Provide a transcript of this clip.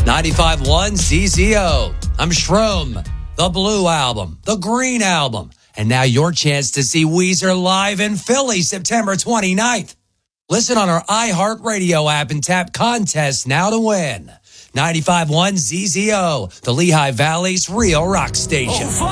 95.1 CZO. I'm Shroom. The Blue Album. The Green Album. And now your chance to see Weezer live in Philly, September 29th. Listen on our iHeartRadio app and tap Contest now to win. 95.1 ZZO, the Lehigh Valley's real rock station.